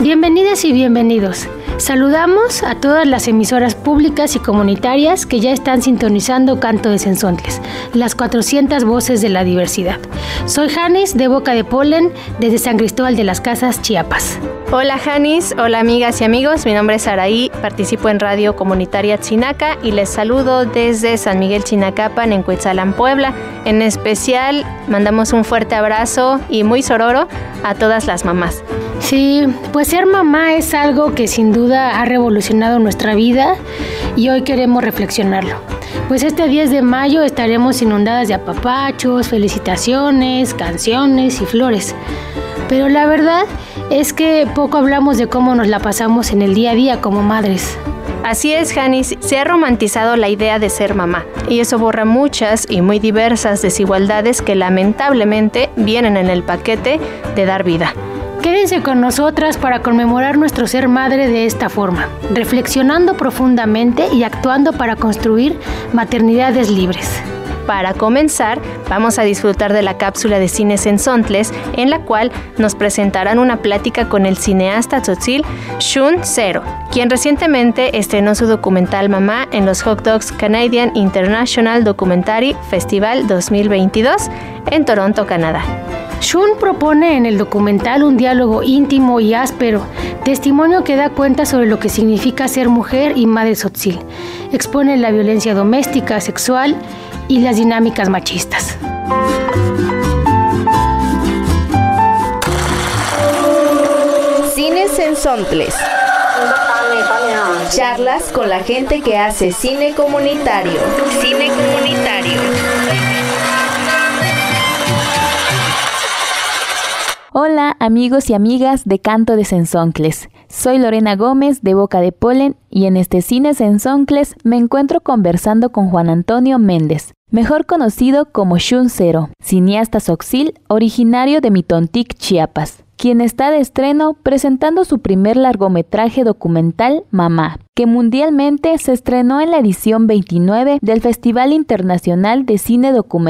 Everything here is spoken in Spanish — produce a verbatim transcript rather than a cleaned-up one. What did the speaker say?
Bienvenidas y bienvenidos. Saludamos a todas las emisoras públicas y comunitarias que ya están sintonizando Canto de Zenzontles, las cuatrocientas voces de la diversidad. Soy Janis de Boca de Polen, desde San Cristóbal de las Casas, Chiapas. Hola Janis, hola amigas y amigos, mi nombre es Araí, participo en Radio Comunitaria Chinaca y les saludo desde San Miguel Chinacapan en Cuetzalan, Puebla. En especial mandamos un fuerte abrazo y muy sororo a todas las mamás. Sí, pues ser mamá es algo que sin duda ha revolucionado nuestra vida y hoy queremos reflexionarlo. Pues este diez de mayo estaremos inundadas de apapachos, felicitaciones, canciones y flores. Pero la verdad es que poco hablamos de cómo nos la pasamos en el día a día como madres. Así es, Janis, se ha romantizado la idea de ser mamá y eso borra muchas y muy diversas desigualdades que lamentablemente vienen en el paquete de dar vida. Quédense con nosotras para conmemorar nuestro ser madre de esta forma, reflexionando profundamente y actuando para construir maternidades libres. Para comenzar, vamos a disfrutar de la cápsula de Cine Zenzontles, en la cual nos presentarán una plática con el cineasta tzotzil Shun Zero, quien recientemente estrenó su documental Mamá en los Hot Dogs Canadian International Documentary Festival dos mil veintidós en Toronto, Canadá. Shun propone en el documental un diálogo íntimo y áspero, testimonio que da cuenta sobre lo que significa ser mujer y madre tzotzil. Expone la violencia doméstica, sexual y las dinámicas machistas. Cine Zenzontles. Charlas con la gente que hace cine comunitario. Cine comunitario. Hola amigos y amigas de Canto de Zenzontles. Soy Lorena Gómez de Boca de Polen y en este Cine Zenzontles me encuentro conversando con Juan Antonio Méndez, mejor conocido como Shun Zero, cineasta tzotzil originario de Mitontic, Chiapas, quien está de estreno presentando su primer largometraje documental Mamá, que mundialmente se estrenó en la edición veintinueve del Festival Internacional de Cine Documental